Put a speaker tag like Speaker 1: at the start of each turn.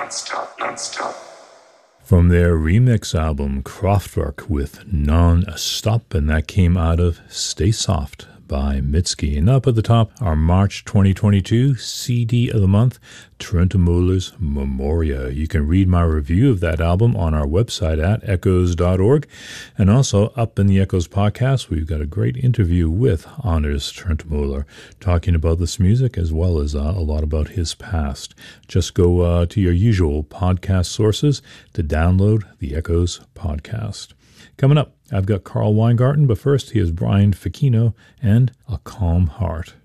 Speaker 1: From their remix album Kraftwerk with Non-Stop, and that came out of Stay Soft by Mitski. And up at the top, our March 2022 CD of the month, Trentemøller's Memoria. You can read my review of that album on our website at echoes.org. And also up in the Echoes podcast, we've got a great interview with Anders Trentemøller talking about this music as well as a lot about his past. Just go to your usual podcast sources to download the Echoes podcast. Coming up, I've got Carl Weingarten, but first here's Brian Ficino and A Calm Heart.